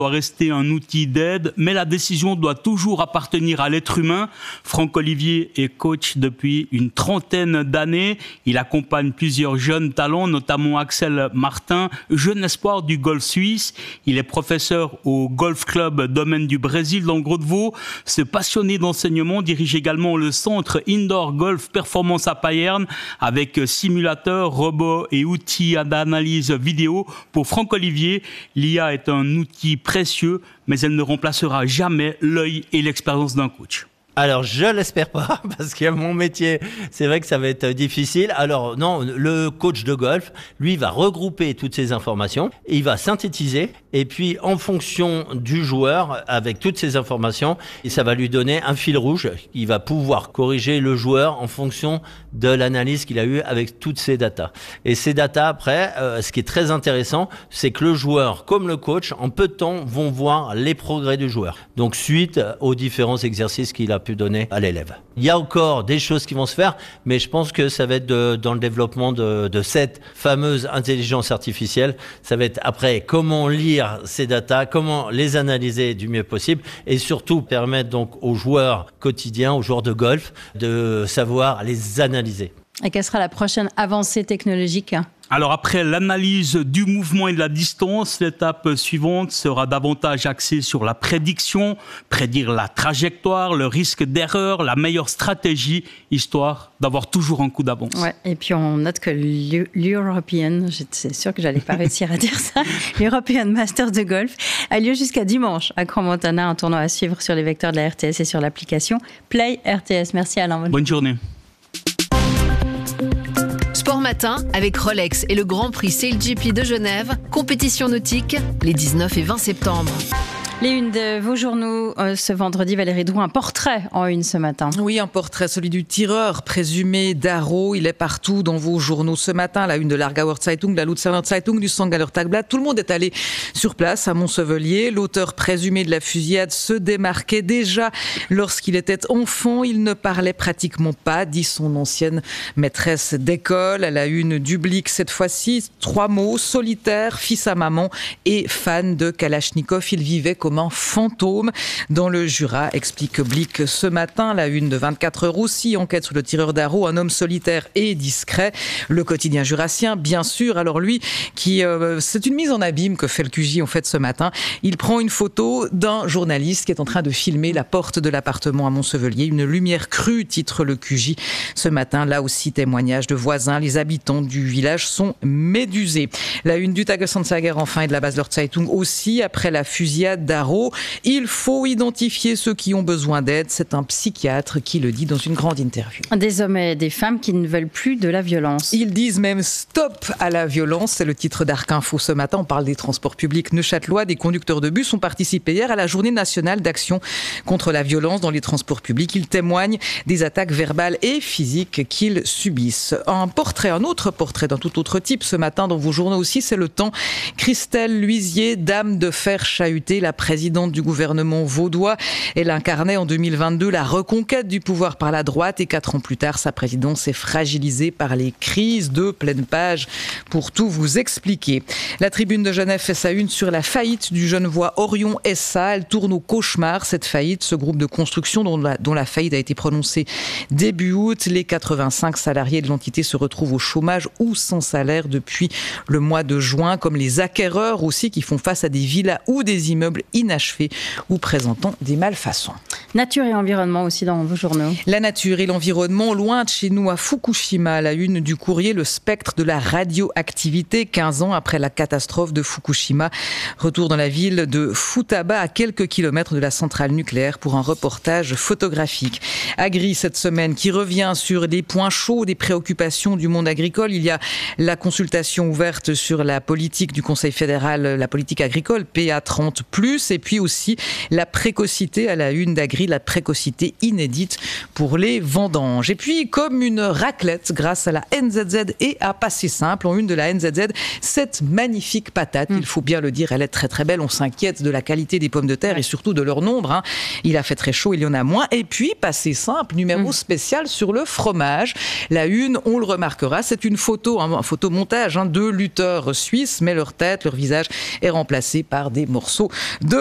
doit rester un outil d'aide, mais la décision doit toujours appartenir à l'être humain. Franck Olivier est coach depuis une trentaine d'années. Il accompagne plusieurs jeunes talents, notamment Axel Martin, jeune espoir du golf suisse. Il est professeur au Golf Club Domaine du Brésil dans le Gros-de-Vaud. Ce passionné d'enseignement dirige également le centre Indoor Golf Performance à Payerne avec simulateurs, robots et outils d'analyse vidéo. Pour Franck Olivier, l'IA est un outil précieux, mais elle ne remplacera jamais l'œil et l'expérience d'un coach. Alors, je l'espère pas, parce que mon métier, c'est vrai que ça va être difficile. Alors, non, le coach de golf, lui, va regrouper toutes ces informations, et il va synthétiser, et puis, en fonction du joueur, avec toutes ces informations, ça va lui donner un fil rouge. Il va pouvoir corriger le joueur en fonction de l'analyse qu'il a eue avec toutes ces datas. Et ces datas, après, ce qui est très intéressant, c'est que le joueur, comme le coach, en peu de temps, vont voir les progrès du joueur. Donc, suite aux différents exercices qu'il a pu donner à l'élève. Il y a encore des choses qui vont se faire, mais je pense que ça va être dans le développement de cette fameuse intelligence artificielle. Ça va être après comment lire ces datas, comment les analyser du mieux possible et surtout permettre donc aux joueurs quotidiens, aux joueurs de golf, de savoir les analyser. Et quelle sera la prochaine avancée technologique ? Alors après l'analyse du mouvement et de la distance, l'étape suivante sera davantage axée sur la prédiction, prédire la trajectoire, le risque d'erreur, la meilleure stratégie, histoire d'avoir toujours un coup d'avance. Ouais, et puis on note que l'European, c'est sûr que j'allais pas réussir à dire ça, l'European Masters de golf a lieu jusqu'à dimanche à Crans-Montana, un tournoi à suivre sur les vecteurs de la RTS et sur l'application Play RTS. Merci Alain. Bonne journée. Sport matin avec Rolex et le Grand Prix SailGP de Genève, compétition nautique les 19 et 20 septembre. Les unes de vos journaux ce vendredi, Valérie Drouin, un portrait en une ce matin. Oui, un portrait, celui du tireur présumé d'Aro. Il est partout dans vos journaux ce matin. La une de l'Aargauer Zeitung, la Luzerner Zeitung, du St. Galler Tagblatt. Tout le monde est allé sur place à Montsevelier. L'auteur présumé de la fusillade se démarquait déjà lorsqu'il était enfant. Il ne parlait pratiquement pas, dit son ancienne maîtresse d'école. À la une du Blick cette fois-ci, 3 mots: solitaire, fils à maman et fan de Kalachnikov. Il vivait comme un fantôme dans le Jura, explique Blick ce matin. La une de 24 heures aussi, enquête sur le tireur d'Aro, un homme solitaire et discret. Le quotidien jurassien, bien sûr. Alors lui, c'est une mise en abîme que fait le QJ en fait ce matin. Il prend une photo d'un journaliste qui est en train de filmer la porte de l'appartement à Montsevelier. Une lumière crue, titre le QJ ce matin. Là aussi, témoignage de voisins. Les habitants du village sont médusés. La une du Tagesanzeiger enfin et de la Basler Zeitung aussi, après la fusillade d'Aro. Il faut identifier ceux qui ont besoin d'aide. C'est un psychiatre qui le dit dans une grande interview. Des hommes et des femmes qui ne veulent plus de la violence. Ils disent même stop à la violence. C'est le titre d'Arc Info ce matin. On parle des transports publics neuchâtelois. Des conducteurs de bus ont participé hier à la journée nationale d'action contre la violence dans les transports publics. Ils témoignent des attaques verbales et physiques qu'ils subissent. Un autre portrait d'un tout autre type ce matin dans vos journaux aussi, c'est Le Temps. Christelle Luisier, dame de fer chahuté, la présidente du gouvernement vaudois. Elle incarnait en 2022 la reconquête du pouvoir par la droite et 4 ans plus tard, sa présidence est fragilisée par les crises de pleine page. Pour tout vous expliquer. La Tribune de Genève fait sa une sur la faillite du Genevois Orion SA. Elle tourne au cauchemar, cette faillite, ce groupe de construction dont la faillite a été prononcée début août. Les 85 salariés de l'entité se retrouvent au chômage ou sans salaire depuis le mois de juin, comme les acquéreurs aussi qui font face à des villas ou des immeubles inachevés ou présentant des malfaçons. Nature et environnement aussi dans vos journaux. La nature et l'environnement, loin de chez nous à Fukushima, à la une du Courrier, le spectre de la radioactivité, 15 ans après la catastrophe de Fukushima. Retour dans la ville de Futaba, à quelques kilomètres de la centrale nucléaire, pour un reportage photographique. Agri cette semaine qui revient sur les points chauds des préoccupations du monde agricole. Il y a la consultation ouverte sur la politique du Conseil fédéral, la politique agricole, PA 30+, et puis aussi la précocité à la une d'Agri malgré la précocité inédite pour les vendanges. Et puis, comme une raclette, grâce à la NZZ et à Passé Simple, en une de la NZZ, cette magnifique patate, il faut bien le dire, elle est très très belle. On s'inquiète de la qualité des pommes de terre et surtout de leur nombre. Il a fait très chaud, il y en a moins. Et puis, Passé Simple, numéro spécial sur le fromage. La une, on le remarquera, c'est une photo, un photomontage de lutteurs suisses, mais leur tête, leur visage est remplacé par des morceaux de